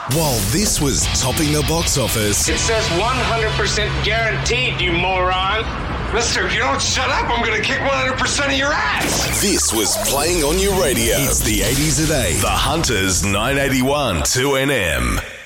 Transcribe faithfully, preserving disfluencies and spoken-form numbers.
While this was topping the box office, It says one hundred percent guaranteed, you moron. Mister, if you don't shut up, I'm going to kick one hundred percent of your ass. this was playing on your radio. It's the eighties at eight. The Hunters nine eighty-one two N M.